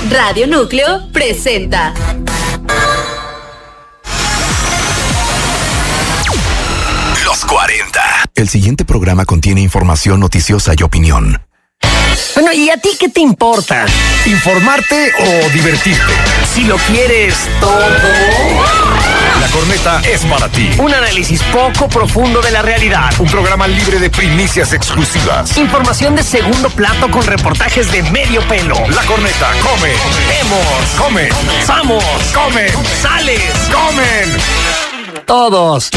Radio Núcleo presenta Los 40. El siguiente programa contiene información noticiosa y opinión. Bueno, ¿y a ti qué te importa? ¿Informarte o divertirte? Si lo quieres todo. La Corneta es para ti. Un análisis poco profundo de la realidad. Un programa libre de primicias exclusivas. Información de segundo plato con reportajes de medio pelo. La Corneta come. Vemos. Come. Vamos. Comen. Sales. Comen. Todos.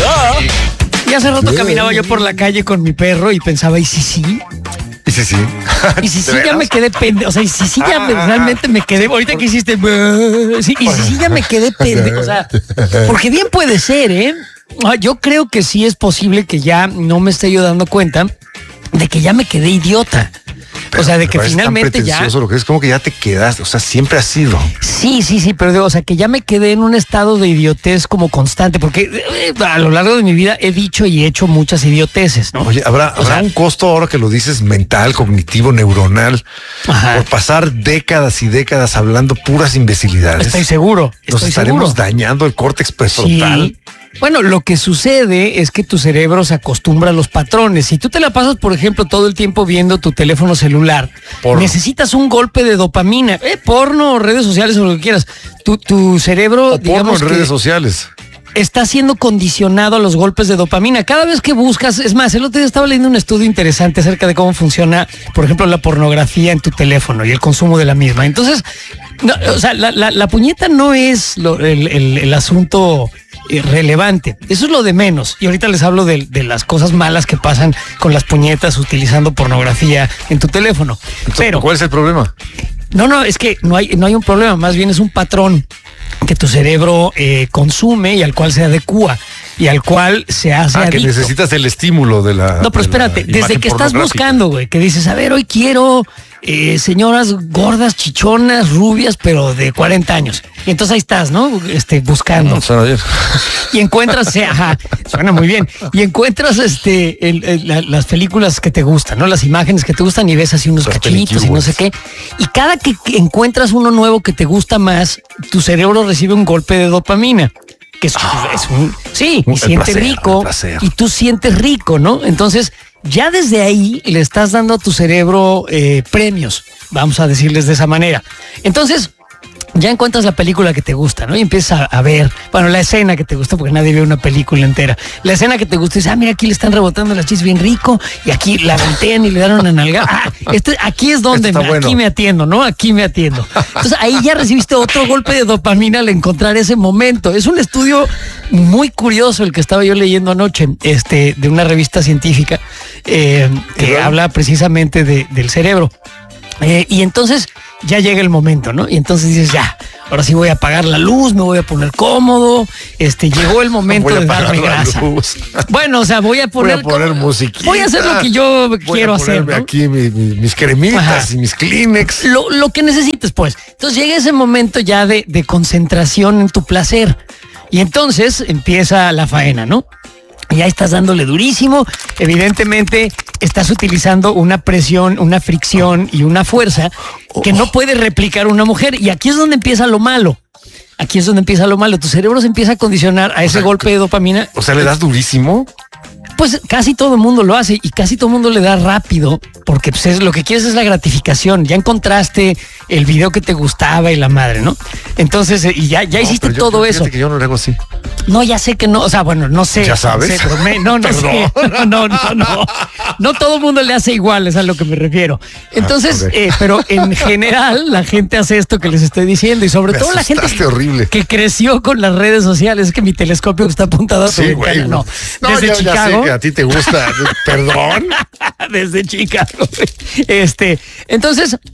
Y hace rato caminaba yo por la calle con mi perro y pensaba, ¿y si sí? ¿Y si sí? Y si sí ¿De ya veras? me quedé pendejo. O sea, y si sí ya realmente me quedé. Ahorita que hiciste. Sí, y si sí ya me quedé pendejo. O sea, porque bien puede ser, ¿eh? Yo creo que sí es posible que ya no me esté yo dando cuenta de que ya me quedé idiota. O sea, de que finalmente ya. Lo que es como que ya te quedaste, o sea, siempre has sido. Sí, pero digo, o sea, que ya me quedé en un estado de idiotez como constante, porque a lo largo de mi vida he dicho y hecho muchas idioteces, ¿no? Oye, ¿habrá un costo ahora que lo dices mental, cognitivo, neuronal, por pasar décadas y décadas hablando puras imbecilidades? Estoy seguro. Nos estaremos dañando el córtex prefrontal. Sí. Bueno, lo que sucede es que tu cerebro se acostumbra a los patrones. Si tú te la pasas, por ejemplo, todo el tiempo viendo tu teléfono celular, necesitas un golpe de dopamina, porno, redes sociales o lo que quieras. Tu cerebro, digamos, porno en redes sociales, está siendo condicionado a los golpes de dopamina. Cada vez que buscas, es más, el otro día estaba leyendo un estudio interesante acerca de cómo funciona, por ejemplo, la pornografía en tu teléfono y el consumo de la misma. Entonces, no, o sea, la puñeta no es el asunto relevante. Eso es lo de menos. Y ahorita les hablo de las cosas malas que pasan con las puñetas utilizando pornografía en tu teléfono. Entonces, pero ¿cuál es el problema? No, es que no hay un problema, más bien es un patrón que tu cerebro consume y al cual se adecúa y al cual se hace adicto. Que necesitas el estímulo de la. No, pero espérate, desde que estás buscando, güey, que dices, a ver, hoy quiero señoras gordas, chichonas, rubias, pero de 40 años. Y entonces ahí estás, ¿no? Buscando. No, suena bien. Y encuentras, suena muy bien. Y encuentras las películas que te gustan, ¿no? Las imágenes que te gustan y ves así unos cachitos y no sé qué. Y cada que encuentras uno nuevo que te gusta más, tu cerebro recibe un golpe de dopamina. Que es un sí, y siente rico. Y tú sientes rico, ¿no? Entonces, ya desde ahí le estás dando a tu cerebro premios, vamos a decirles de esa manera. Entonces, ya encuentras la película que te gusta, ¿no? Y empiezas a ver, bueno, la escena que te gusta, porque nadie ve una película entera. La escena que te gusta y dices, mira, aquí le están rebotando las chichis bien rico, y aquí la voltean y le dan una nalgada. Aquí es donde aquí me atiendo, ¿no? Aquí me atiendo. Entonces ahí ya recibiste otro golpe de dopamina al encontrar ese momento. Es un estudio muy curioso el que estaba yo leyendo anoche, de una revista científica que habla precisamente del cerebro. Y entonces ya llega el momento, ¿no? Y entonces dices, ya, ahora sí voy a apagar la luz, me voy a poner cómodo, llegó el momento de darme grasa. Bueno, o sea, voy a poner musiquita. Voy a hacer lo que yo quiero hacer, ¿no? Aquí mis cremitas y mis Kleenex. Lo que necesites, pues. Entonces llega ese momento ya de concentración en tu placer. Y entonces empieza la faena, ¿no? Ya estás dándole durísimo, evidentemente estás utilizando una presión, una fricción y una fuerza que no puede replicar una mujer. Y aquí es donde empieza lo malo. Tu cerebro se empieza a condicionar a ese golpe de dopamina. O sea, ¿le das durísimo? Pues casi todo el mundo lo hace y casi todo el mundo le da rápido porque pues, lo que quieres es la gratificación. Ya encontraste el video que te gustaba y la madre, ¿no? Entonces, y ya hiciste todo eso. Que yo no lo hago así. No, ya sé que no, o sea, bueno, no sé. ¿Ya sabes? No sé, pero no. No todo el mundo le hace igual, es a lo que me refiero. Entonces, pero en general la gente hace esto que les estoy diciendo y sobre todo la gente que creció con las redes sociales. Es que mi telescopio está apuntado a tu ventana, no. Desde Chicago. Ya sé que a ti te gusta. Perdón. Desde Chicago. Entonces,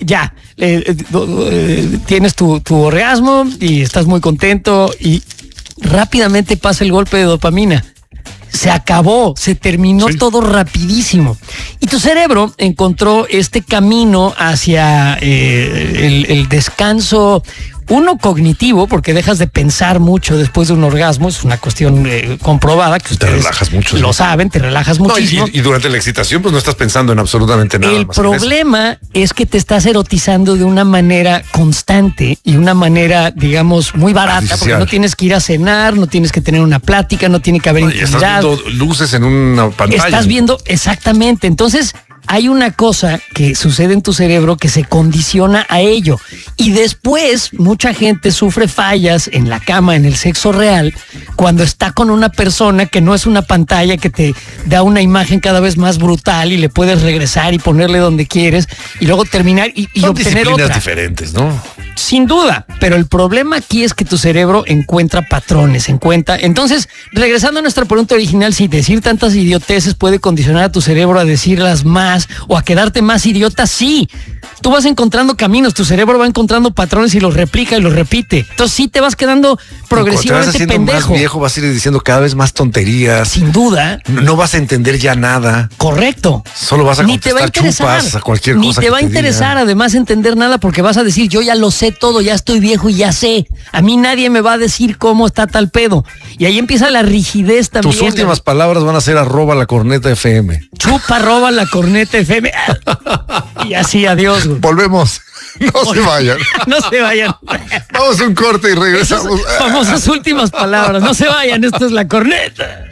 tienes tu orgasmo y estás muy contento y rápidamente pasa el golpe de dopamina. Se acabó, se terminó todo rapidísimo. Y tu cerebro encontró este camino hacia el descanso Uno cognitivo, porque dejas de pensar mucho después de un orgasmo, es una cuestión comprobada que ustedes te relajas mucho, lo saben, te relajas muchísimo. Y durante la excitación pues no estás pensando en absolutamente nada. El más problema es que te estás erotizando de una manera constante y una manera, digamos, muy barata, artificial. porque no tienes que ir a cenar, no tienes que tener una plática, no tiene que haber Y estás intimidad. viendo luces en una pantalla. Estás viendo exactamente. Entonces, hay una cosa que sucede en tu cerebro que se condiciona a ello. Y después, mucha gente sufre fallas en la cama, en el sexo real, cuando está con una persona que no es una pantalla que te da una imagen cada vez más brutal y le puedes regresar y ponerle donde quieres y luego terminar y Son obtener disciplinas otra. diferentes, ¿no? Sin duda, pero el problema aquí es que tu cerebro encuentra patrones, Entonces, regresando a nuestra pregunta original, si decir tantas idioteces puede condicionar a tu cerebro a decirlas más o a quedarte más idiota, sí. Tú vas encontrando caminos, tu cerebro va encontrando patrones y los replica y los repite. Entonces sí te vas quedando progresivamente te vas pendejo. más viejo, vas a ir diciendo cada vez más tonterías. Sin duda. No vas a entender ya nada. Correcto. Solo vas a Ni te va a contestar interesar, chupas a cualquier ni cosa te que va a te interesar digan. además entender nada porque vas a decir, yo ya lo sé todo, ya estoy viejo y ya sé. A mí nadie me va a decir cómo está tal pedo. Y ahí empieza la rigidez también. Tus últimas palabras van a ser @lacorneta_FM. Chupa, roba la corneta FM. Y así, adiós, güey. Volvemos. No se vayan. No se vayan. Vamos a un corte y regresamos. Esas famosas últimas palabras. No se vayan, esto es la corneta.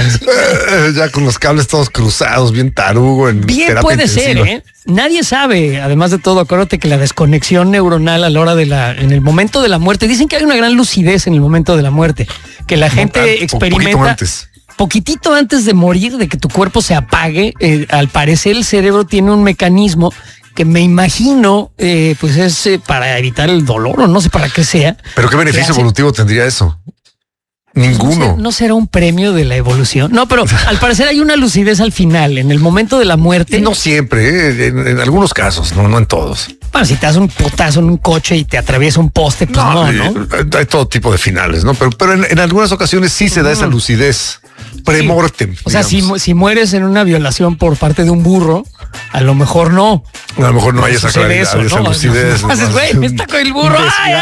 Ya con los cables todos cruzados, bien tarugo en Bien terapia puede ser, intensiva. ¿eh? Nadie sabe, además de todo, acuérdate que la desconexión neuronal a la hora en el momento de la muerte, dicen que hay una gran lucidez en el momento de la muerte, que la gente experimenta. Poquito antes. Poquitito antes de morir, de que tu cuerpo se apague, al parecer el cerebro tiene un mecanismo que me imagino, pues es para evitar el dolor o no sé para qué sea. Pero qué beneficio evolutivo tendría eso. Ninguno. ¿No será un premio de la evolución? No, pero al parecer hay una lucidez al final, en el momento de la muerte. No siempre, en algunos casos, no en todos. Bueno, si te das un putazo en un coche y te atraviesa un poste, pues no. Hay todo tipo de finales, ¿no? Pero en algunas ocasiones sí se da esa lucidez premortem. O sea, si mueres en una violación por parte de un burro, a lo mejor no. A lo mejor no hay esa sucede claridad, eso, esa ¿no? lucidez. Haces, güey, me está con el burro.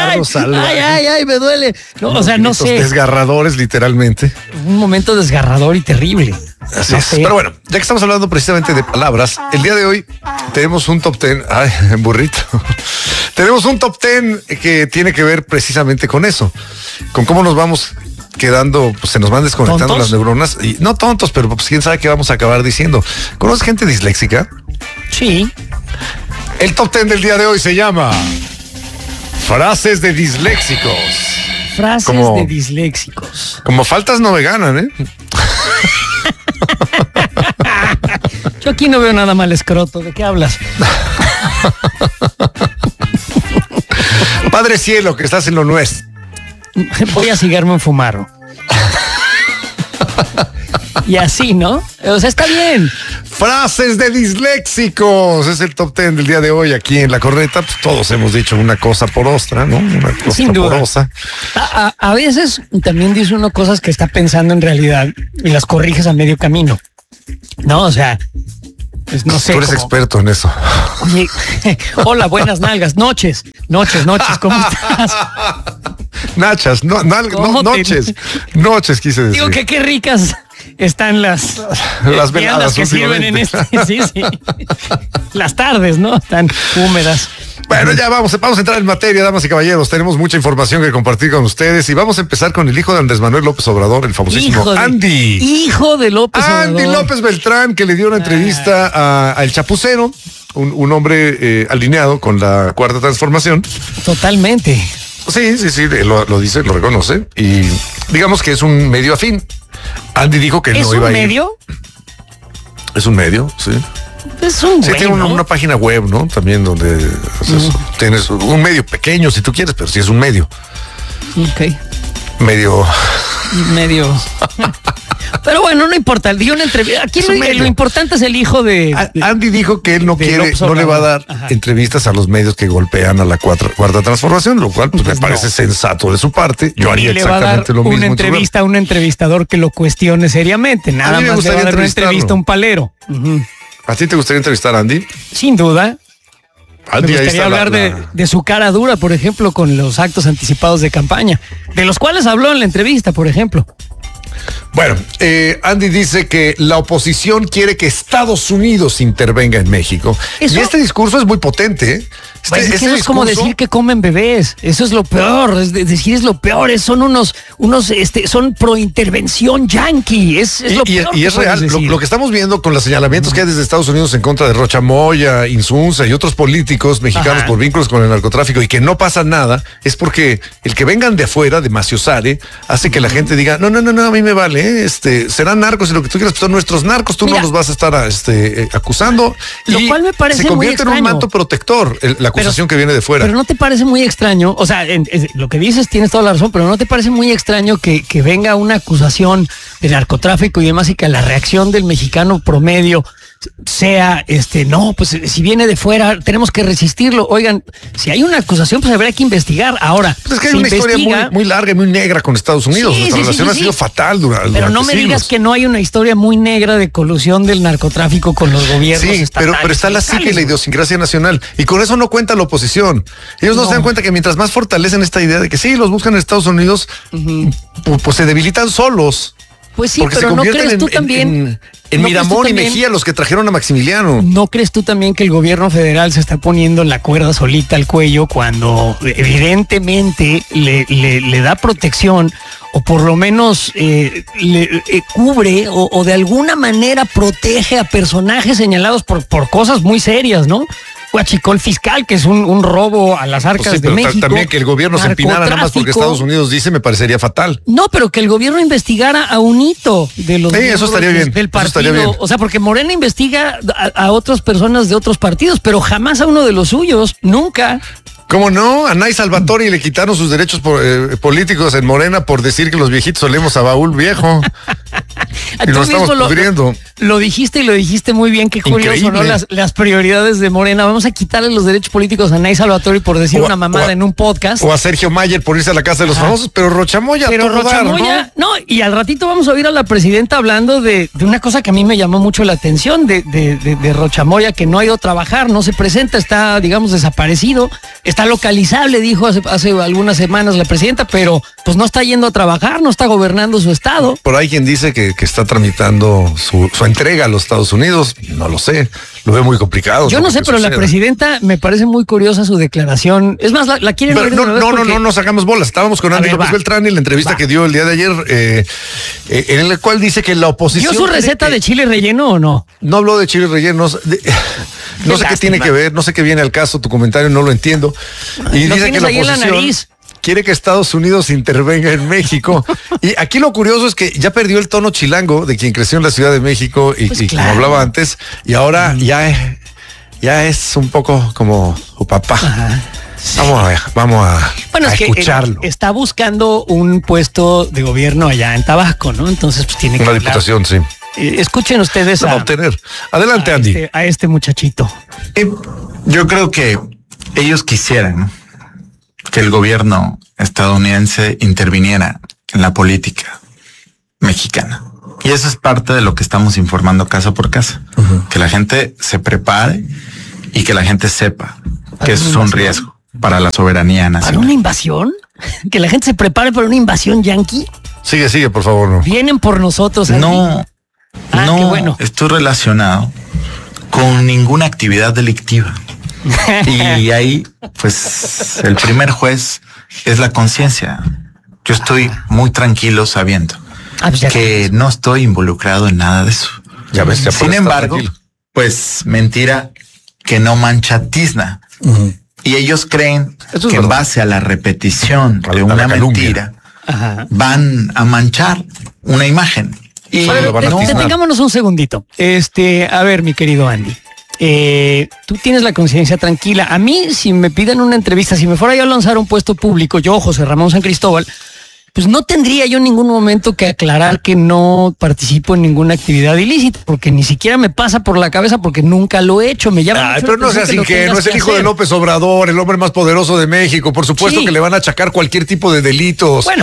Ay, me duele. No, o sea, no sé. Desgarradores, literalmente. Un momento desgarrador y terrible. Así No es. sé. Pero bueno, ya que estamos hablando precisamente de palabras, el día de hoy tenemos un top 10. Ay, burrito. Tenemos un top 10 que tiene que ver precisamente con eso, con cómo nos vamos quedando, pues se nos van desconectando ¿Tontos? las neuronas. Y no tontos, pero pues quién sabe qué vamos a acabar diciendo. ¿Conoces gente disléxica? Sí. El top 10 del día de hoy se llama Frases de disléxicos. Frases Como- de disléxicos. Como faltas no me ganan, ¿eh? Yo aquí no veo nada mal escroto. ¿De qué hablas? Padre cielo, que estás en lo nuestro. Voy a cigarme un fumaro. Y así, ¿no? O sea, está bien. Frases de disléxicos. Es el top 10 del día de hoy aquí en La Corneta. Pues todos hemos dicho una cosa por otra, ¿no? Una cosa Sin duda. por otra. A veces también dice uno cosas que está pensando en realidad y las corriges a medio camino. No, o sea, pues no sé. Tú eres como, experto en eso. oye, hola, buenas nalgas, noches, ¿cómo estás? Nachas, ¿Cómo te- noches quise decir. Digo que qué ricas están las Las viandas veladas que sirven en últimamente. sí. Las tardes, ¿no? Están húmedas. Bueno, ya vamos a entrar en materia, damas y caballeros. Tenemos mucha información que compartir con ustedes y vamos a empezar con el hijo de Andrés Manuel López Obrador, el famosísimo Andy. Hijo de López Andy Obrador. López Beltrán, que le dio una entrevista a El Chapucero, un hombre alineado con la Cuarta Transformación. Totalmente. Sí, él lo dice, lo reconoce y digamos que es un medio afín. Andy dijo que ¿Es no iba un a ir. medio? Es un medio, sí. Es un Sí, güey, tiene ¿no? una página web, ¿no? También donde tienes un medio pequeño si tú quieres, pero sí es un medio. Ok. Medio. Pero bueno, no importa. Dio una entrevista. Aquí Es un medio. lo importante es el hijo de Andy dijo que él no de quiere, López no le va a dar Obrador. Ajá. entrevistas a los medios que golpean a la cuarta transformación, lo cual pues, Pues me parece no. sensato de su parte. Yo haría y le va a dar exactamente lo mismo. una en su lugar. entrevista a un entrevistador que lo cuestione seriamente. Nada A mí me más le va a gustaría dar una entrevistarlo. entrevista a un palero. Ujú. ¿A ti te gustaría entrevistar a Andy? Sin duda. Andy, Me ahí gustaría está hablar de su cara dura, por ejemplo, con los actos anticipados de campaña, de los cuales habló en la entrevista, por ejemplo. Bueno, Andy dice que la oposición quiere que Estados Unidos intervenga en México. Eso- Y este discurso es muy potente, ¿eh? Pues es que eso es como decir que comen bebés. Eso es lo peor. Es lo peor. Son pro intervención yanqui. Es lo peor. Y que es puedes real. decir. Lo que estamos viendo con los señalamientos que hay desde Estados Unidos en contra de Rocha Moya, Insunza y otros políticos mexicanos Ajá. por vínculos con el narcotráfico y que no pasa nada, es porque el que vengan de afuera, de Maciosare, hace que la gente diga, no, a mí me vale, serán narcos y lo que tú quieras, pues son nuestros narcos, tú Mira, no los vas a estar acusando. lo Y cual me parece se muy convierte en un extraño. manto protector, la acusación que viene de fuera. Pero no te parece muy extraño, o sea, lo que dices tienes toda la razón, pero no te parece muy extraño que venga una acusación de narcotráfico y demás y que la reacción del mexicano promedio sea, no, pues si viene de fuera tenemos que resistirlo. Oigan, si hay una acusación, pues habrá que investigar. Ahora, Pues es que hay se una historia investiga- muy larga y muy negra con Estados Unidos. Sí, Nuestra sí, relación sí, ha sí. sido fatal durante Pero no me siglos. digas que no hay una historia muy negra de colusión del narcotráfico con los gobiernos Sí, estatales. pero está la y psique y la locales. idiosincrasia nacional. Y con eso no cuenta la oposición. Ellos no se dan cuenta que mientras más fortalecen esta idea de que sí, los buscan en Estados Unidos, pues se debilitan solos. Pues sí, Porque pero se ¿no convierten crees tú también? en ¿no crees Miramón tú y también? Mejía los que trajeron a Maximiliano. ¿No crees tú también que el gobierno federal se está poniendo la cuerda solita al cuello cuando evidentemente le da protección o por lo menos cubre o de alguna manera protege a personajes señalados por cosas muy serias, ¿no? Huachicol fiscal, que es un robo a las arcas Pues sí, de pero México. también que el gobierno se empinara nada más porque narcotráfico. Estados Unidos dice me parecería fatal. No, pero que el gobierno investigara a un hito de los Sí, eso miembros estaría bien, del eso estaría partido. bien. O sea, porque Morena investiga a otras personas de otros partidos, pero jamás a uno de los suyos, nunca. ¿Cómo no? A Nay Salvatori le quitaron sus derechos políticos en Morena por decir que los viejitos olemos a baúl viejo. Y Tú lo estamos mismo pudriendo. Lo dijiste y lo dijiste muy bien, qué curioso, ¿no? Increíble. Las prioridades de Morena. Vamos a quitarle los derechos políticos a Nay Salvatori por decir O a- una mamada o a- en un podcast. O a Sergio Mayer por irse a la casa de los famosos, pero Rocha Moya, Pero todo Rocha dar, Moya, no, y al ratito vamos a oír a la presidenta hablando de una cosa que a mí me llamó mucho la atención, de Rocha Moya, que no ha ido a trabajar, no se presenta, está, digamos, desaparecido, está localizable, dijo hace algunas semanas la presidenta, pero pues no está yendo a trabajar, no está gobernando su estado. Por ahí quien dice que está tramitando su entrega a los Estados Unidos, no lo sé, lo veo muy complicado. Yo no sé, que pero la suceda. presidenta me parece muy curiosa su declaración. Es más, la quieren Pero oír de una vez no porque- nos hagamos bolas. Estábamos con A Andy ver, López va. Beltrán y la entrevista Va. que dio el día de ayer, en el cual dice que la oposición. ¿Dio su cree receta que- de chile relleno o no? No habló de chiles rellenos. No sé qué lástima. tiene que ver, no sé qué viene al caso, tu comentario no lo entiendo. Y Lo dice que tienes la ahí en la oposición nariz. quiere que Estados Unidos intervenga en México. Y aquí lo curioso es que ya perdió el tono chilango de quien creció en la Ciudad de México y, Pues y claro. como hablaba antes, y ahora ya es un poco como su papá. Ajá. Vamos a Bueno, es que escucharlo. está buscando un puesto de gobierno allá en Tabasco, ¿no? Entonces, pues tiene que Una hablar. diputación, sí. Escuchen ustedes Lo va a obtener. Adelante, Andy. a este muchachito. Yo creo que ellos quisieran que el gobierno estadounidense interviniera en la política mexicana. Y eso es parte de lo que estamos informando casa por casa. Que la gente se prepare y que la gente sepa que eso es un riesgo para la soberanía ¿Para una nacional. invasión? ¿Que la gente se prepare para una invasión yanqui? Sigue, por favor. No. Vienen por nosotros. Andy. No, Ah, qué no bueno. estoy relacionado con ninguna actividad delictiva. Y ahí, pues, el primer juez es la conciencia. Yo estoy muy tranquilo sabiendo Ah, pues ya que no estoy involucrado en nada de eso. Ya ves, ya Sin puedes estar embargo, tranquilo. pues mentira que no mancha tizna. Y ellos creen Eso es que en verdad. base a la repetición A de la una calumnia. mentira Ajá. van a manchar una imagen. Y Solo lo van a no, tiznar. Detengámonos un segundito. A ver, mi querido Andy. Tú tienes la conciencia tranquila. A mí, si me piden una entrevista, si me fuera yo a lanzar un puesto público, yo, José Ramón San Cristóbal, pues no tendría yo en ningún momento que aclarar que no participo en ninguna actividad ilícita, porque ni siquiera me pasa por la cabeza, porque nunca lo he hecho. Me llama Ay, mucho pero la no seas atención que lo ingenuo, tengas es el que hijo de hacer. López Obrador, el hombre más poderoso de México. Por supuesto Sí. que le van a achacar cualquier tipo de delitos. Bueno,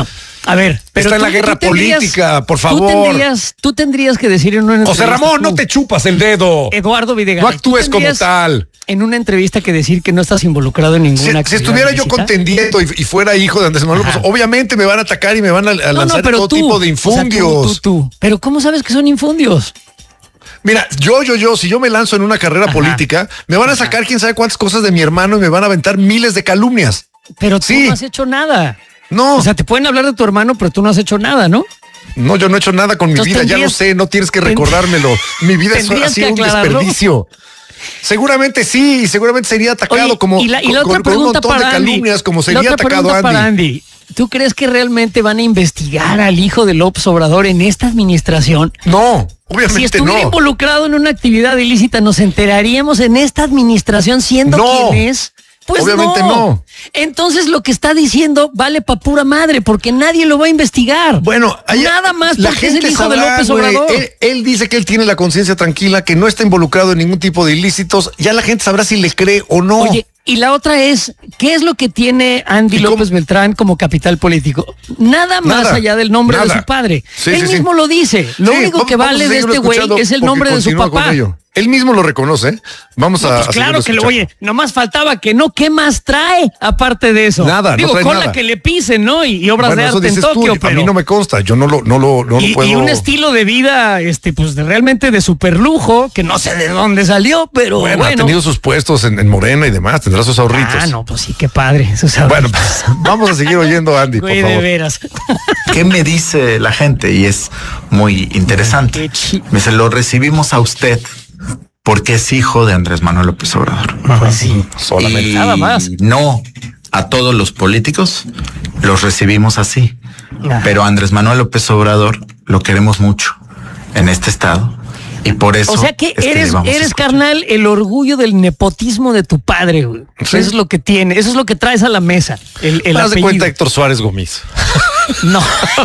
A ver, pero está en la guerra política, por favor. Tú tendrías que decir en una entrevista. José Ramón, no te chupas el dedo. Eduardo Videgaray. No actúes como tal. En una entrevista que decir que no estás involucrado en ninguna actividad. Si estuviera yo contendiendo y fuera hijo de Andrés Manuel, pues obviamente me van a atacar y me van a lanzar todo tipo de infundios. O sea, tú. Pero ¿cómo sabes que son infundios? Mira, si yo me lanzo en una carrera política, me van a sacar quién sabe cuántas cosas de mi hermano y me van a aventar miles de calumnias. Pero tú no has hecho nada. No. O sea, te pueden hablar de tu hermano, pero tú no has hecho nada, ¿no? No, yo no he hecho nada con mi vida, ya lo sé, no tienes que recordármelo. Mi vida ha sido un desperdicio. Seguramente sí, seguramente sería atacado. Oye, y la otra pregunta con un montón de calumnias, Andy, como sería atacado Andy. ¿Tú crees que realmente van a investigar al hijo de López Obrador en esta administración? No, obviamente no. Si estuviera involucrado en una actividad ilícita, ¿nos enteraríamos en esta administración siendo quien es? Pues obviamente no. Entonces lo que está diciendo vale pa' pura madre, porque nadie lo va a investigar. Bueno, nada más porque es el hijo de López Obrador. Él dice que él tiene la conciencia tranquila, que no está involucrado en ningún tipo de ilícitos. Ya la gente sabrá si le cree o no. Oye, y la otra es, ¿qué es lo que tiene Andy López Beltrán como capital político? Nada más allá del nombre de su padre. Él mismo lo dice. Lo único que vale de este güey es el nombre de su papá. Él mismo lo reconoce. Vamos a. Pues claro que lo oye. Nomás faltaba que no. ¿Qué más trae aparte de eso? Nada. Digo, no trae con nada. la que le pisen, ¿no? Y obras de arte en Tokio. Pero a mí no me consta. Yo no lo puedo. Y un estilo de vida, pues realmente de super lujo, que no sé de dónde salió, pero bueno. Ha tenido sus puestos en Morena y demás. Tendrá sus ahorritos. Ah, no, pues sí, qué padre. Bueno, vamos a seguir oyendo a Andy, por favor. De veras. ¿Qué me dice la gente? Y es muy interesante. Me dice, lo recibimos a usted porque es hijo de Andrés Manuel López Obrador. Pues sí, solamente. Nada más. No, a todos los políticos los recibimos así. Pero a Andrés Manuel López Obrador lo queremos mucho en este estado. Y por eso. O sea que eres carnal, el orgullo del nepotismo de tu padre, güey. Sí. Eso es lo que tiene, eso es lo que traes a la mesa. El haz de cuenta Héctor Suárez Gómez. No.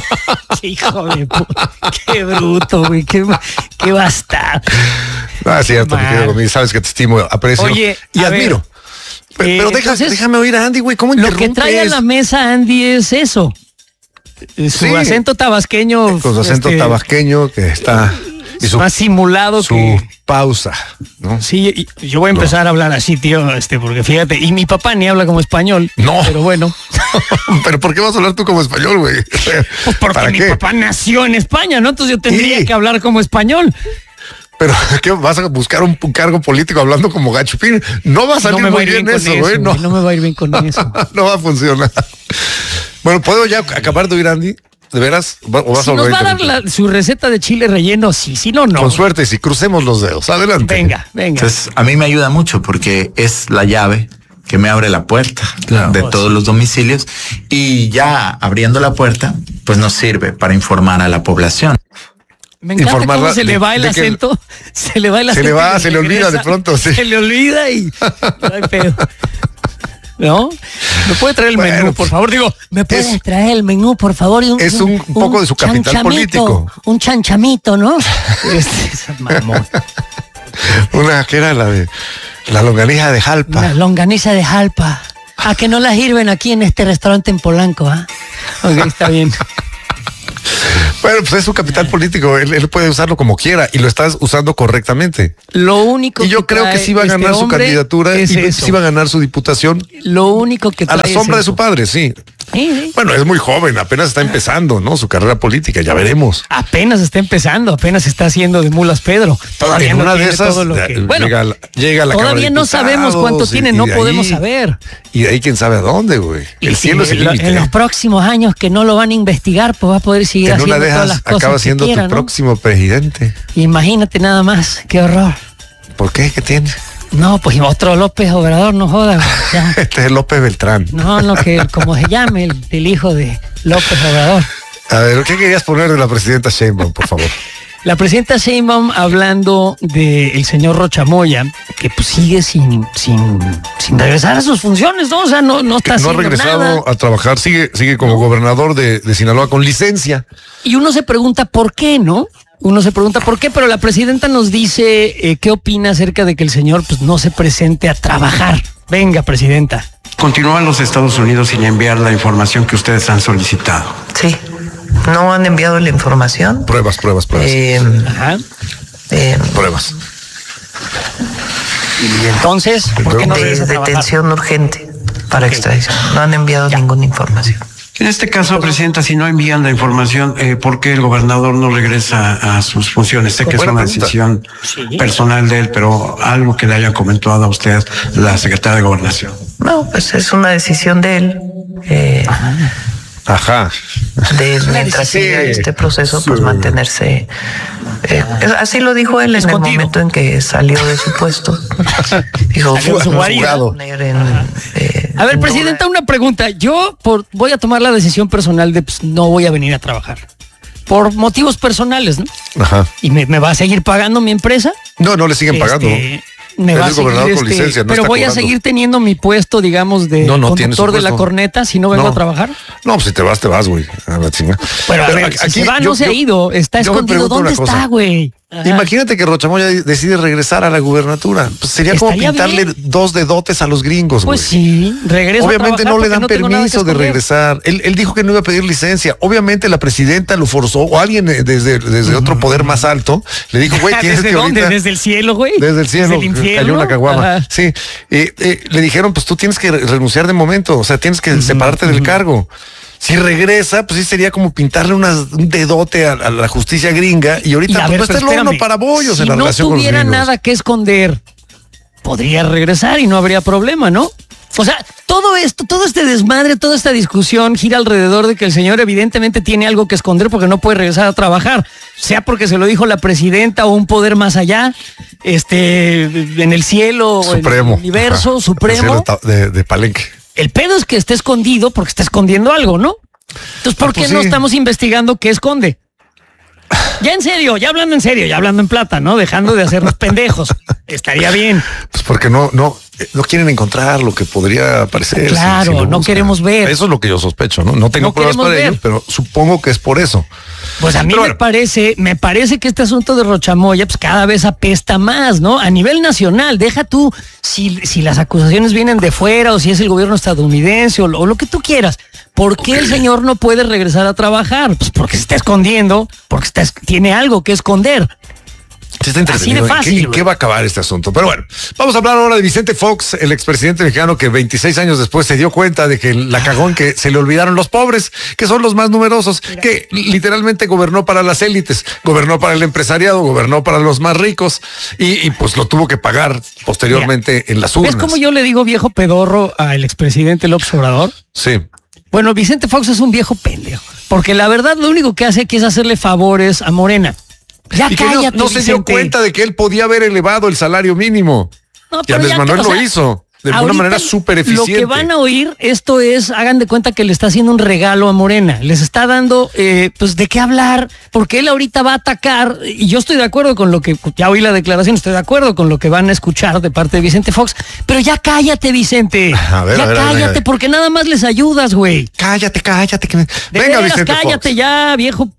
Hijo de puta. Qué bruto, güey. Qué bastardo. No, es cierto, mi querido Gómez. Sabes que te estimo, aprecio. Oye, y admiro. Pero déjame oír a Andy, güey. ¿Cómo interrumpes? Lo que trae a la mesa Andy es eso. Su acento tabasqueño. Con su acento tabasqueño que está. Y más simulado su pausa, ¿no? Sí, yo voy a empezar a hablar así, tío, porque fíjate, y mi papá ni habla como español. No. Pero bueno. ¿Pero por qué vas a hablar tú como español, güey? Pues porque mi papá nació en España, ¿no? Entonces yo tendría que hablar como español. Pero ¿qué vas a buscar un cargo político hablando como Gachupín? No va a salir muy bien eso, güey. No me va a ir bien con eso. No va a funcionar. Bueno, ¿puedo ya acabar de oír, Andy? ¿De veras? ¿O vas si a nos va a dar su receta de chile relleno, sí, no. Con suerte, si crucemos los dedos. Adelante. Venga. Entonces, a mí me ayuda mucho porque es la llave que me abre la puerta de todos los domicilios y ya abriendo la puerta, pues nos sirve para informar a la población. Me encanta cómo se le va el acento. Se le va el acento. Se le olvida de pronto. Sí. Se le olvida y no hay pedo. ¿No? ¿Me puede traer el menú, por favor? Digo, ¿me puede traer el menú, por favor? Es un poco de su capital político. Un chanchamito, ¿no? Mamón. Una que era la longaniza de Jalpa. La longaniza de Jalpa. ¿A que no la sirven aquí en este restaurante en Polanco? Ok, está bien. Bueno, pues es su capital político, él puede usarlo como quiera y lo estás usando correctamente. Lo único y yo creo que sí va a ganar su candidatura y sí va a ganar su diputación. Lo único que trae a la sombra de su padre, sí. Sí. Bueno, es muy joven, apenas está empezando, ¿no? Su carrera política, ya veremos. Apenas está empezando, apenas está haciendo de mulas Pedro. Todavía en no una tiene de esas, todo lo que... Bueno, llega la todavía no sabemos cuánto tiene, no podemos saber. Y de ahí quién sabe a dónde, güey. El cielo es el límite. En los próximos años que no lo van a investigar, pues va a poder seguir haciendo todas las cosas acaba siendo que quiera, tu próximo presidente. Imagínate nada más, qué horror. ¿Por qué? ¿Qué tiene? No, pues otro López Obrador, no jodas. Este es López Beltrán. No, que como se llame, el hijo de López Obrador. A ver, ¿qué querías poner de la presidenta Sheinbaum, por favor? La presidenta Sheinbaum hablando del señor Rocha Moya, que pues sigue sin regresar a sus funciones, ¿no? O sea, no está haciendo nada. No ha regresado a trabajar, sigue como gobernador de Sinaloa con licencia. Y uno se pregunta por qué, ¿no? Pero la presidenta nos dice qué opina acerca de que el señor pues no se presente a trabajar. Venga, presidenta. Continúan los Estados Unidos sin enviar la información que ustedes han solicitado. Sí. No han enviado la información. Pruebas. Pruebas. Y entonces, ¿por qué no regresa a trabajar? Detención urgente para extradición. No han enviado ninguna información. En este caso, Presidenta, si no envían la información, ¿por qué el gobernador no regresa a sus funciones? Sé que es una decisión personal de él, pero algo que le haya comentado a usted la secretaria de Gobernación. No, pues es una decisión de él. Mientras siga este proceso, pues mantenerse. Así lo dijo él en el momento en que salió de su puesto. Dijo, a ver, Presidenta, una pregunta. Yo voy a tomar la decisión personal de no voy a venir a trabajar. Por motivos personales, ¿no? Ajá. ¿Y me va a seguir pagando mi empresa? No le siguen pagando. Me va a seguir, con licencia, no pero voy a seguir teniendo mi puesto, digamos, de conductor de la corneta si no vengo a trabajar. No, pues si te vas, güey. A la chingada. Pero a ver, aquí, si se va, no se ha ido, está escondido. ¿Dónde está, güey? Imagínate que Rochamoya decide regresar a la gubernatura. Pues sería como pintarle bien 2 dedotes a los gringos, güey. Pues sí, regresa. Obviamente no le dan permiso de regresar. Él dijo que no iba a pedir licencia. Obviamente la presidenta lo forzó, o alguien desde otro poder más alto le dijo, güey, tienes que ahorita... ¿Desde el cielo, güey? Desde el cielo. Cayó una caguama. Sí. Le dijeron, pues tú tienes que renunciar de momento. O sea, tienes que separarte del cargo. Si regresa, pues sí sería como pintarle un dedote a la justicia gringa y ahorita pues va a estar el horno para bollos en la relación con los gringos. Si no tuviera nada que esconder, podría regresar y no habría problema, ¿no? O sea, todo este desmadre, toda esta discusión gira alrededor de que el señor evidentemente tiene algo que esconder porque no puede regresar a trabajar, sea porque se lo dijo la presidenta o un poder más allá, en el cielo, supremo, en el universo, ajá, supremo. De Palenque. El pedo es que esté escondido porque está escondiendo algo, ¿no? Entonces, ¿por qué no estamos investigando qué esconde? Ya en serio, ya hablando en serio, ya hablando en plata, ¿no? Dejando de hacernos pendejos. Estaría bien. Pues porque no quieren encontrar lo que podría parecer. Claro, no queremos ver. Eso es lo que yo sospecho, ¿no? No tengo pruebas para ello, pero supongo que es por eso. Pues a mí me parece que este asunto de Rochamoya pues cada vez apesta más, ¿no? A nivel nacional, deja tú si las acusaciones vienen de fuera o si es el gobierno estadounidense o lo que tú quieras. ¿Por qué el señor no puede regresar a trabajar? Pues porque se está escondiendo, porque tiene algo que esconder. Sí, está entretenido. Así de fácil. ¿En qué va a acabar este asunto? Pero bueno, vamos a hablar ahora de Vicente Fox, el expresidente mexicano que 26 años después se dio cuenta de que la cagó en que se le olvidaron los pobres, que son los más numerosos, que literalmente gobernó para las élites, gobernó para el empresariado, gobernó para los más ricos y pues lo tuvo que pagar posteriormente en las urnas. ¿Ves cómo yo le digo viejo pedorro al expresidente López Obrador? Sí. Bueno, Vicente Fox es un viejo pendejo, porque la verdad lo único que hace aquí es hacerle favores a Morena. Ya y cállate, que no se dio cuenta de que él podía haber elevado el salario mínimo. No, y Andrés Manuel lo hizo de una manera súper eficiente. Lo que van a oír, esto es, hagan de cuenta que le está haciendo un regalo a Morena. Les está dando, pues, de qué hablar, porque él ahorita va a atacar, y yo estoy de acuerdo con lo que, ya oí la declaración, estoy de acuerdo con lo que van a escuchar de parte de Vicente Fox, pero ya cállate, Vicente. Cállate, porque nada más les ayudas, güey. Cállate. Venga, Vicente cállate Fox. Ya, viejo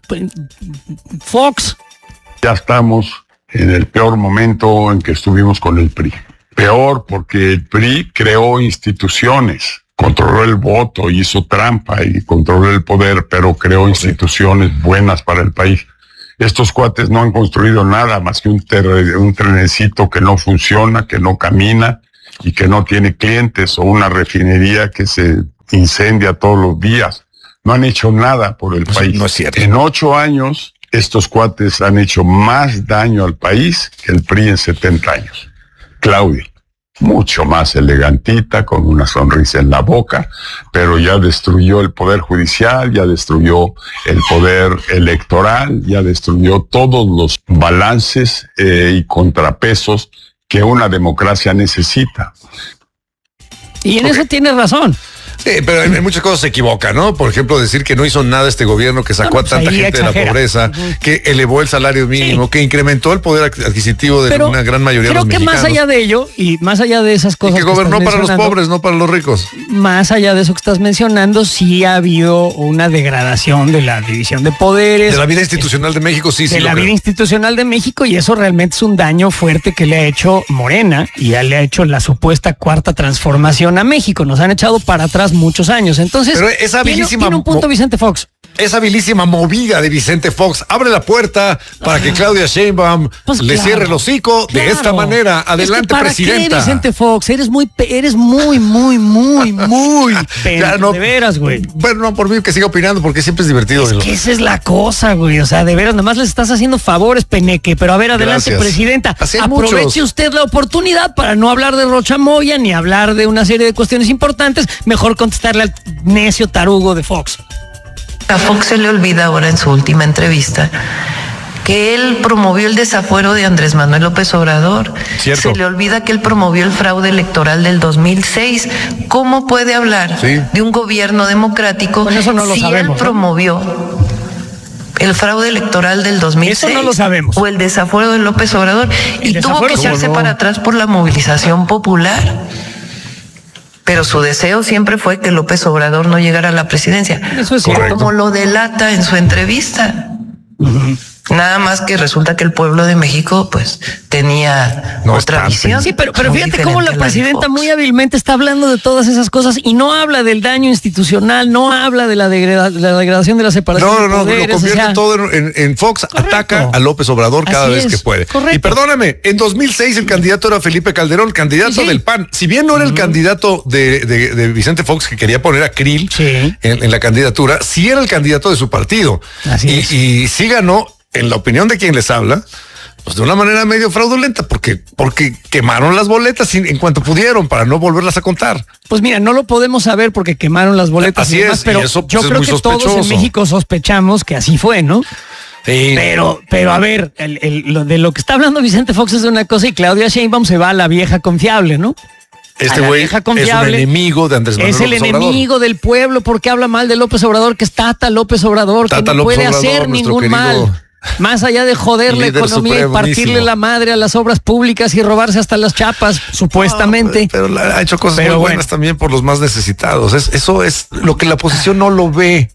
Fox. Ya estamos en el peor momento en que estuvimos con el PRI. Peor porque el PRI creó instituciones, controló el voto, hizo trampa y controló el poder, pero creó instituciones buenas para el país. Estos cuates no han construido nada más que un trenecito que no funciona, que no camina y que no tiene clientes, o una refinería que se incendia todos los días. No han hecho nada por el país. No es cierto. En 8 años, estos cuates han hecho más daño al país que el PRI en 70 años. Claudia, mucho más elegantita, con una sonrisa en la boca, pero ya destruyó el poder judicial, ya destruyó el poder electoral, ya destruyó todos los balances y contrapesos que una democracia necesita. Y en eso tiene razón. Pero en muchas cosas se equivoca, ¿no? Por ejemplo, decir que no hizo nada este gobierno, que sacó a tanta gente de la pobreza, que elevó el salario mínimo, que incrementó el poder adquisitivo de una gran mayoría de los mexicanos. Creo que más allá de ello, y más allá de esas cosas y que gobernó para los pobres, no para los ricos. Más allá de eso que estás mencionando, sí ha habido una degradación de la división de poderes. De la vida institucional de México, sí. De la vida institucional de México, y eso realmente es un daño fuerte que le ha hecho Morena, y ya le ha hecho la supuesta cuarta transformación a México. Nos han echado para atrás muchos años. Entonces, pero esa tiene un punto Vicente Fox. esa habilísima movida de Vicente Fox abre la puerta para que Claudia Sheinbaum le cierre el hocico de esta manera. Adelante, ¿para presidenta. qué, Vicente Fox? Eres muy no, de veras, güey. Bueno, no por mí que siga opinando porque siempre es divertido. Es que esa es la cosa, güey. O sea, de veras, nada más les estás haciendo favores, Peneque. Pero a ver, adelante, Gracias. presidenta. Así hay Aproveche muchos. usted la oportunidad para no hablar de Rocha Moya ni hablar de una serie de cuestiones importantes. Mejor contestarle al necio tarugo de Fox. A Fox se le olvida ahora en su última entrevista que él promovió el desafuero de Andrés Manuel López Obrador. Cierto. Se le olvida que él promovió el fraude electoral del 2006. ¿Cómo puede hablar de un gobierno democrático Bueno, eso no lo si sabemos, él promovió el fraude electoral del 2006? Eso no lo sabemos. O el desafuero de López Obrador. Y tuvo que echarse para atrás por la movilización popular. Pero su deseo siempre fue que López Obrador no llegara a la presidencia. Eso es cierto. Como lo delata en su entrevista. Nada más que resulta que el pueblo de México pues tenía otra visión. Sí, pero muy fíjate cómo la diferente a de presidenta Fox. muy hábilmente está hablando de todas esas cosas y no habla del daño institucional, no habla de la degradación de la separación de No, poderes. lo convierte o sea, todo en Fox. Correcto. Ataca a López Obrador cada Así vez es, que puede. correcto. Y perdóname, en 2006 el candidato era Felipe Calderón, candidato Sí. del PAN. Si bien no era el candidato de Vicente Fox, que quería poner a Krill en la candidatura, sí era el candidato de su partido. Así es. Y sí ganó, en la opinión de quien les habla, pues de una manera medio fraudulenta, porque quemaron las boletas en cuanto pudieron para no volverlas a contar. Pues mira, no lo podemos saber porque quemaron las boletas Así y demás, es, pero y eso, pues, yo es creo muy que todos en sospechoso. México sospechamos que así fue, ¿no? Sí. Pero a ver, de lo que está hablando Vicente Fox es de una cosa y Claudia Sheinbaum se va a la vieja confiable, ¿no? Este a la güey vieja es un confiable. enemigo de Andrés Manuel Es el López Obrador. enemigo del pueblo porque habla mal de López Obrador, que es Tata López Obrador, Tata que no López puede Obrador, hacer nuestro ningún querido mal. Más allá de joder la líder economía y partirle supremísimo. la madre a las obras públicas y robarse hasta las chapas, supuestamente. Pero ha hecho cosas Pero muy bueno. buenas también por los más necesitados. Eso es lo que la oposición no lo ve.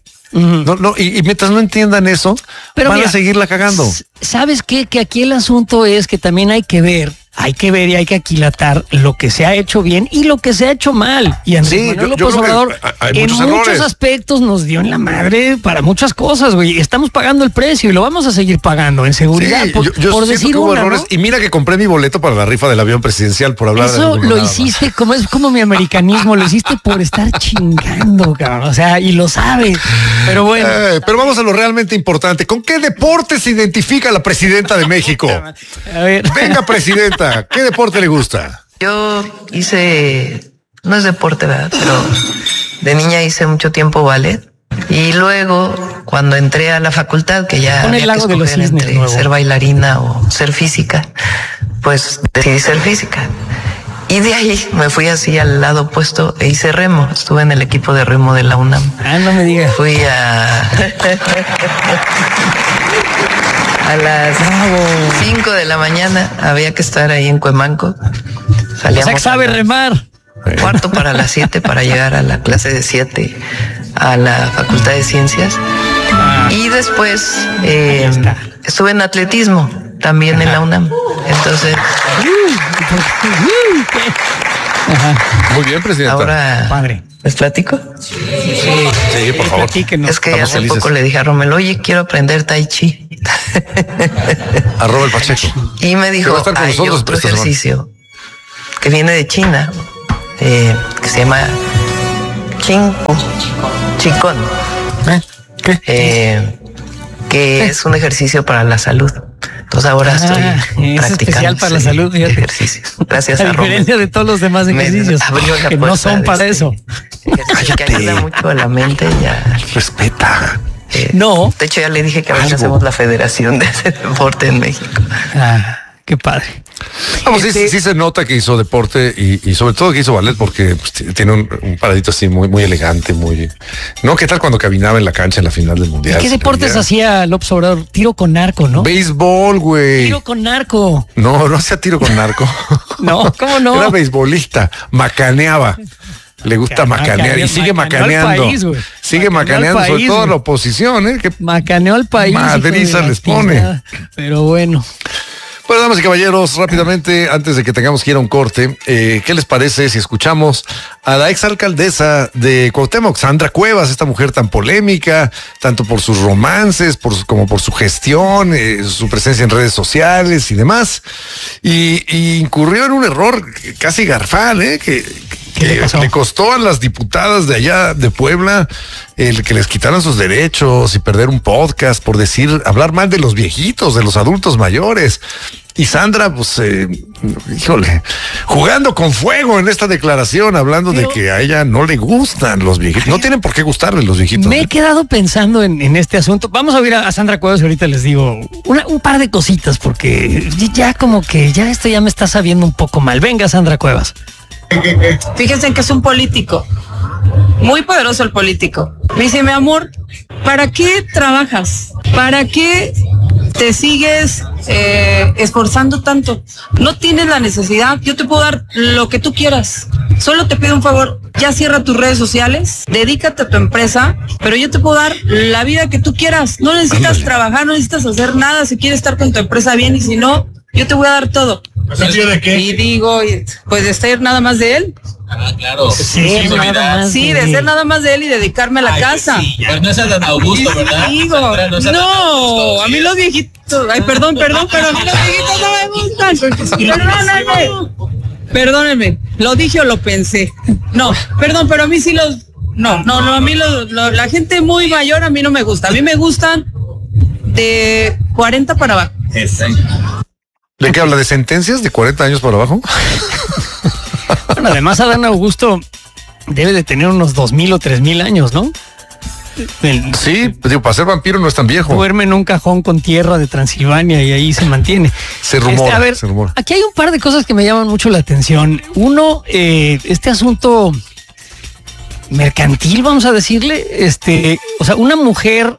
Y mientras no entiendan eso, Pero van mira, a seguirla cagando. ¿Sabes qué? Que aquí el asunto es que también hay que ver y hay que aquilatar lo que se ha hecho bien y lo que se ha hecho mal. Y Andrés Sí, Manuel yo López creo que Obrador hay en muchos muchos errores. aspectos nos dio en la madre para muchas cosas, güey. Estamos pagando el precio y lo vamos a seguir pagando en seguridad. Sí, por yo siento decir que hubo una, errores. ¿no? Y mira que compré mi boleto para la rifa del avión presidencial por hablar de Eso alguno lo nada más. hiciste es como mi americanismo, lo hiciste por estar chingando, cabrón. O sea, y lo sabes. Pero bueno. Pero vamos a lo realmente importante. ¿Con qué deporte se identifica la presidenta de México? A ver. Venga, presidenta, ¿qué deporte le gusta? Yo no es deporte, ¿verdad? Pero de niña hice mucho tiempo ballet. Y luego, cuando entré a la facultad, que ya Pon el había que Lago de los escoger Cisnes entre nuevo. ser bailarina o ser física, pues decidí ser física. Y de ahí me fui así al lado opuesto e hice remo. Estuve en el equipo de remo de la UNAM. Ah, no me digas. Fui a las 5 de la mañana, había que estar ahí en Cuemanco. O Salíamos sea, que sabe a las remar. cuarto para las 7 para llegar a la clase de 7 a la Facultad de Ciencias. Y después estuve en atletismo también en la UNAM. Entonces, Muy bien, presidenta. ahora Padre. ¿les platico? Sí, por favor. Platíquenos. Es que Estamos hace felices. poco le dije a Romelo, oye, quiero aprender Tai Chi. Arroba el Pacheco. Y me Que dijo, va a estar con hay nosotros otro esta semana. ejercicio que viene de China, que se llama Qigong, ¿Qué? que es un ejercicio para la salud. Entonces ahora estoy es practicando especial para la ese salud, fíjate. ejercicio. Gracias A a diferencia Romero. de todos los demás Me ejercicios abrió la que no puerta son de para este eso. ejercicio que ayuda mucho a la mente. Ya, Respeta. No. de hecho, ya le dije que a ver si Algo. hacemos la federación de ese deporte en México. Ah, qué padre. Vamos, sí se nota que hizo deporte y sobre todo que hizo ballet porque pues, tiene un paradito así muy elegante, muy... ¿No? ¿Qué tal cuando caminaba en la cancha en la final del Mundial? ¿Qué Se deportes veía- hacía López Obrador? Tiro con narco, ¿no? Béisbol, güey. Tiro con narco. No hacía tiro con narco. No, ¿cómo no? Era beisbolista, macaneaba. Le gusta macanear y sigue macaneó al macaneando. país, güey. Sigue Macaneó al macaneando, sobre país, todo güey. la oposición, ¿eh? Que Macaneó al país. hijo de madriza la les pone. chingada. Pero bueno. Bueno, damas y caballeros, rápidamente, antes de que tengamos que ir a un corte, ¿qué les parece si escuchamos a la exalcaldesa de Cuauhtémoc, Sandra Cuevas, esta mujer tan polémica, tanto por sus romances, como por su gestión, su presencia en redes sociales y demás? Y incurrió en un error casi garrafal, que le costó a las diputadas de allá de Puebla el que les quitaran sus derechos y perder un podcast por hablar mal de los viejitos, de los adultos mayores. Y Sandra, pues, jugando con fuego en esta declaración, hablando de que a ella no le gustan los viejitos. No tienen por qué gustarle los viejitos. Me he quedado pensando en este asunto. Vamos a oír a Sandra Cuevas y ahorita les digo un par de cositas, porque ya como que esto ya me está sabiendo un poco mal. Venga, Sandra Cuevas. Fíjense que es un político, muy poderoso el político. Me dice, mi amor, ¿para qué trabajas? ¿Para qué te sigues esforzando tanto? No tienes la necesidad, yo te puedo dar lo que tú quieras. Solo te pido un favor, ya cierra tus redes sociales, dedícate a tu empresa, pero yo te puedo dar la vida que tú quieras. No necesitas trabajar, no necesitas hacer nada si quieres estar con tu empresa bien, y si no, yo te voy a dar todo. ¿De qué? Y digo, pues de ser nada más de él. Ah, claro. Sí, de ser nada más de él y dedicarme a la casa. Sí, pues no es Adán Augusto, ¿verdad? Digo, no, a mí los viejitos, perdón, pero a mí los viejitos no me gustan. Perdónenme, ¿lo dije o lo pensé? No, perdón, pero a mí sí no, a mí la gente muy mayor a mí no me gusta. A mí me gustan de 40 para abajo. Exacto. ¿De qué habla? ¿De sentencias de 40 años para abajo? Bueno, además Adán Augusto debe de tener unos 2,000 o 3,000 años, ¿no? Sí, pues digo, para ser vampiro no es tan viejo. Duerme en un cajón con tierra de Transilvania y ahí se mantiene. Se rumora, se rumora. Aquí hay un par de cosas que me llaman mucho la atención. Uno, este asunto mercantil, vamos a decirle, o sea, una mujer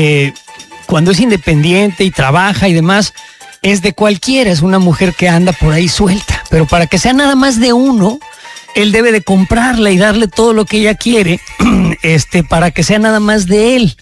cuando es independiente y trabaja y demás, es de cualquiera, es una mujer que anda por ahí suelta, pero para que sea nada más de uno, él debe de comprarla y darle todo lo que ella quiere, para que sea nada más de él.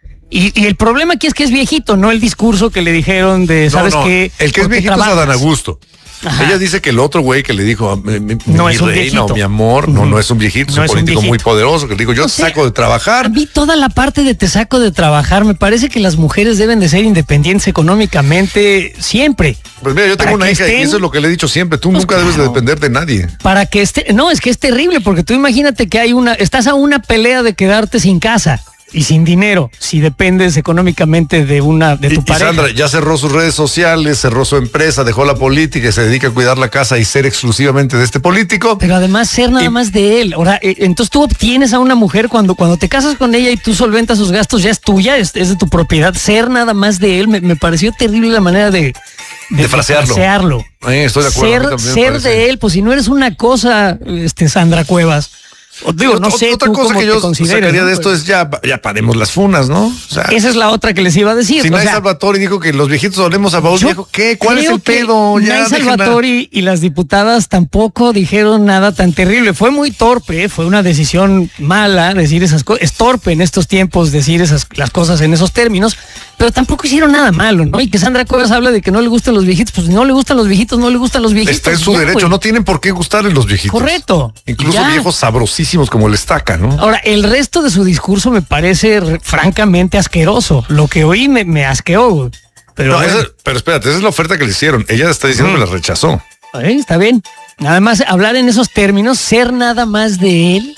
Y el problema aquí es que es viejito, no el discurso que le dijeron de, ¿sabes qué? El que es viejito es Adán Augusto. Ajá. Ella dice que el otro güey que le dijo, mi reina o mi amor, no es un viejito, es un político muy poderoso, que le digo, yo te saco de trabajar. A mí toda la parte de te saco de trabajar, me parece que las mujeres deben de ser independientes económicamente siempre. Pues mira, yo tengo una hija y eso es lo que le he dicho siempre, tú nunca debes de depender de nadie. Para que no, es que es terrible, porque tú imagínate que estás a una pelea de quedarte sin casa y sin dinero, si dependes económicamente de tu pareja. Sandra ya cerró sus redes sociales, cerró su empresa, dejó la política y se dedica a cuidar la casa y ser exclusivamente de este político. Pero además ser nada más de él. Ahora, entonces tú obtienes a una mujer cuando te casas con ella y tú solventas sus gastos, ya es tuya, es de tu propiedad. Ser nada más de él, me pareció terrible la manera de frasearlo. Estoy de acuerdo. Ser de él, pues si no eres una cosa, Sandra Cuevas. Digo, no sé, otra cosa que yo sacaría de esto es ya paremos las funas, ¿no? O sea, esa es la otra que les iba a decir. Si Nay Salvatori dijo que los viejitos olemos a baúl viejo, ¿qué? ¿Cuál es el pedo? Nay Salvatori y las diputadas tampoco dijeron nada tan terrible. Fue muy torpe, fue una decisión mala decir esas cosas. Es torpe en estos tiempos decir las cosas en esos términos, pero tampoco hicieron nada malo, ¿no? Y que Sandra Cuevas habla de que no le gustan los viejitos, pues no le gustan los viejitos, no le gustan los viejitos. Está en su derecho, no tienen por qué gustarle los viejitos. Correcto. Incluso viejos sabrosísimos como el Estaca, ¿no? Ahora, el resto de su discurso me parece francamente asqueroso. Lo que oí me asqueó. Pero espérate, esa es la oferta que le hicieron. Ella está diciendo que la rechazó. Está bien. Nada más hablar en esos términos, ser nada más de él,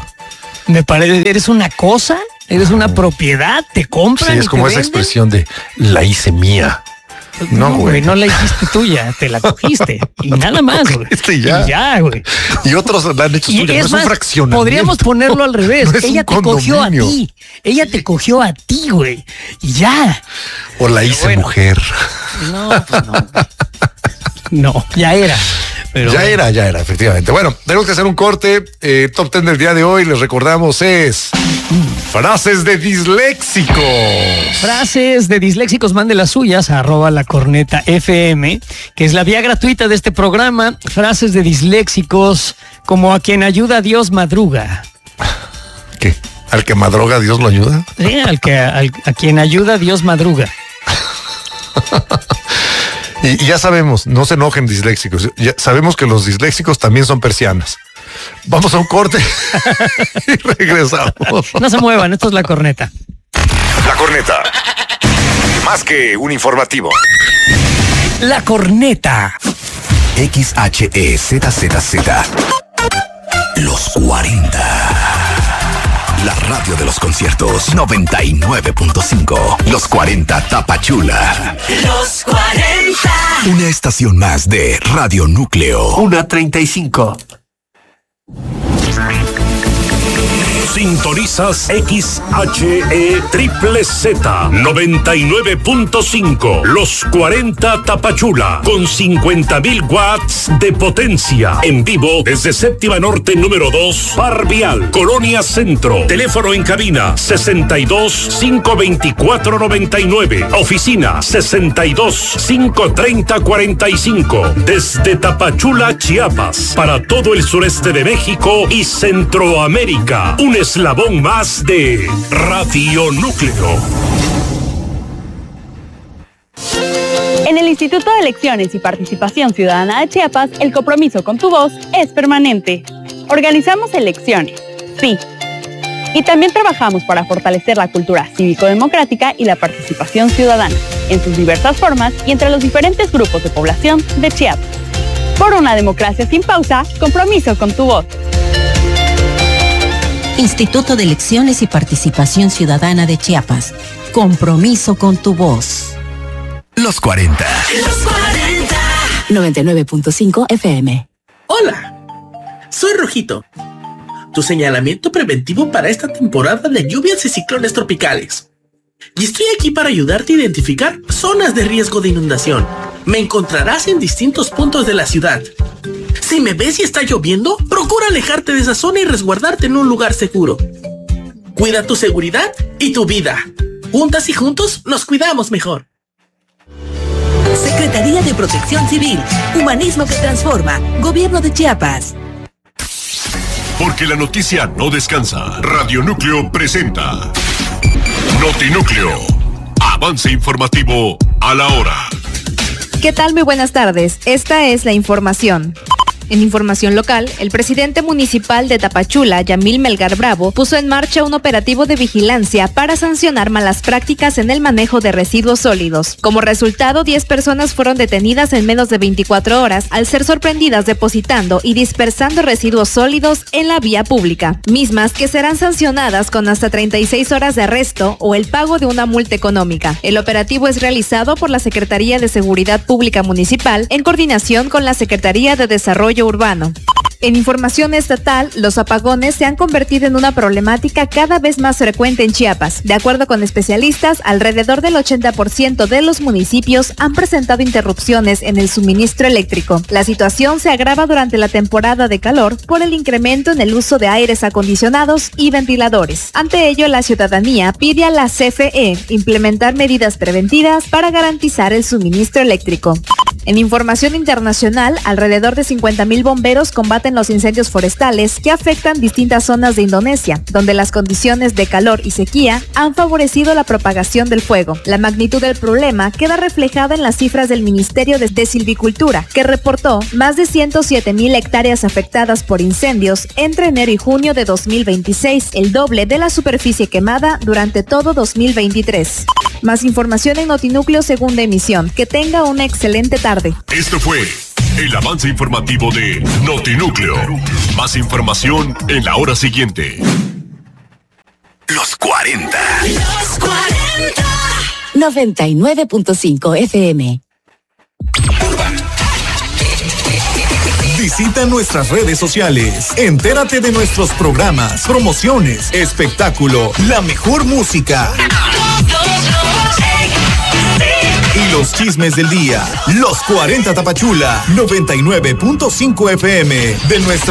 me parece, eres una cosa, eres una propiedad, te compran. Sí, es como esa expresión de la hice mía. No, güey, no la hiciste tuya, te la cogiste y nada más, güey. Y ya, güey. Y otros la han hecho tuya, no es un fraccionamiento. Podríamos ponerlo al revés. No ella te cogió a ti. Ella te cogió a ti, güey. Y ya. O la hice mujer. No, pues no. No, ya era. Pero ya era, efectivamente. Bueno, tenemos que hacer un corte. Top 10 del día de hoy, les recordamos, es frases de disléxicos. Frases de disléxicos, mande las suyas a @lacornetafm, que es la vía gratuita de este programa. Frases de disléxicos como a quien ayuda a Dios madruga. ¿Qué? ¿Al que madruga Dios lo ayuda? Sí, a quien ayuda Dios madruga. Y ya sabemos, no se enojen disléxicos, ya sabemos que los disléxicos también son persianas. Vamos a un corte y regresamos. No se muevan, esto es La Corneta. La Corneta. Más que un informativo. La Corneta. XHEZZZ. Los 40. La radio de los conciertos 99.5. Los 40 Tapachula. Los 40. Una estación más de Radio Núcleo. 1:35. Sintonizas XHE Triple Z 99.5. Los 40 Tapachula con 50,000 watts de potencia. En vivo desde Séptima Norte número 2, Par Vial, Colonia Centro. Teléfono en cabina 62-524-99. Oficina 62-530-45. Desde Tapachula, Chiapas, para todo el sureste de México y Centroamérica. Un eslabón más de Radio Núcleo. En el Instituto de Elecciones y Participación Ciudadana de Chiapas, el compromiso con tu voz es permanente. Organizamos elecciones, sí. Y también trabajamos para fortalecer la cultura cívico-democrática y la participación ciudadana, en sus diversas formas y entre los diferentes grupos de población de Chiapas. Por una democracia sin pausa, compromiso con tu voz. Instituto de Elecciones y Participación Ciudadana de Chiapas. Compromiso con tu voz. Los 40. Los 40. 99.5 FM. Hola, soy Rojito, tu señalamiento preventivo para esta temporada de lluvias y ciclones tropicales. Y estoy aquí para ayudarte a identificar zonas de riesgo de inundación. Me encontrarás en distintos puntos de la ciudad. Si me ves y está lloviendo, procura alejarte de esa zona y resguardarte en un lugar seguro. Cuida tu seguridad y tu vida. Juntas y juntos nos cuidamos mejor. Secretaría de Protección Civil. Humanismo que transforma. Gobierno de Chiapas. Porque la noticia no descansa. Radio Núcleo presenta Notinúcleo. Avance informativo a la hora. ¿Qué tal? Muy buenas tardes. Esta es la información. En información local, el presidente municipal de Tapachula, Yamil Melgar Bravo, puso en marcha un operativo de vigilancia para sancionar malas prácticas en el manejo de residuos sólidos. Como resultado, 10 personas fueron detenidas en menos de 24 horas al ser sorprendidas depositando y dispersando residuos sólidos en la vía pública, mismas que serán sancionadas con hasta 36 horas de arresto o el pago de una multa económica. El operativo es realizado por la Secretaría de Seguridad Pública Municipal en coordinación con la Secretaría de Desarrollo Urbano. En información estatal, los apagones se han convertido en una problemática cada vez más frecuente en Chiapas. De acuerdo con especialistas, alrededor del 80% de los municipios han presentado interrupciones en el suministro eléctrico. La situación se agrava durante la temporada de calor por el incremento en el uso de aires acondicionados y ventiladores. Ante ello, la ciudadanía pide a la CFE implementar medidas preventivas para garantizar el suministro eléctrico. En información internacional, alrededor de 50,000 bomberos combaten los incendios forestales que afectan distintas zonas de Indonesia, donde las condiciones de calor y sequía han favorecido la propagación del fuego. La magnitud del problema queda reflejada en las cifras del Ministerio de Silvicultura, que reportó más de 107,000 hectáreas afectadas por incendios entre enero y junio de 2026, el doble de la superficie quemada durante todo 2023. Más información en Notinúcleo segunda emisión. Que tenga una excelente tarde. Esto fue el avance informativo de Notinúcleo. Más información en la hora siguiente. Los 40. Los 40. 99.5 FM. Visita nuestras redes sociales. Entérate de nuestros programas, promociones, espectáculo, la mejor música y los chismes del día. Los 40 Tapachula, 99.5 FM de nuestra